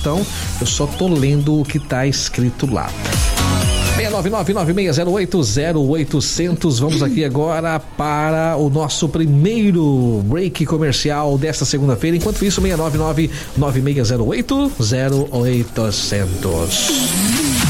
então eu só tô lendo o que tá escrito lá. 699-9608-0800. Vamos aqui agora para o nosso primeiro break comercial desta segunda-feira. Enquanto isso, 699-9608-0800.